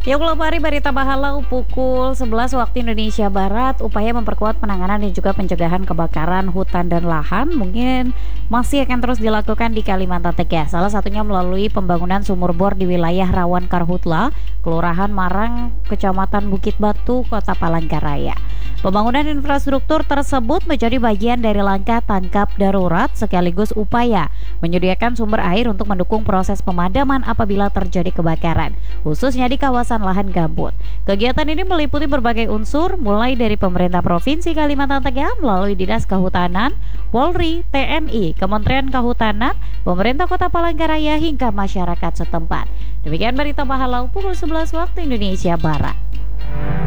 Ya, kalau hari Berita Bahalau pukul 11 waktu Indonesia Barat, upaya memperkuat penanganan dan juga pencegahan kebakaran hutan dan lahan mungkin masih akan terus dilakukan di Kalimantan Tengah. Salah satunya melalui pembangunan sumur bor di wilayah rawan Karhutla, Kelurahan Marang, Kecamatan Bukit Batu, Kota Palangkaraya. Pembangunan infrastruktur tersebut menjadi bagian dari langkah tangkap darurat sekaligus upaya menyediakan sumber air untuk mendukung proses pemadaman apabila terjadi kebakaran, khususnya di kawasan lahan gambut. Kegiatan ini meliputi berbagai unsur, mulai dari pemerintah Provinsi Kalimantan Tengah melalui Dinas Kehutanan, Polri, TNI, Kementerian Kehutanan, pemerintah Kota Palangkaraya hingga masyarakat setempat. Demikian Berita Bahalau pukul 11 waktu Indonesia Barat.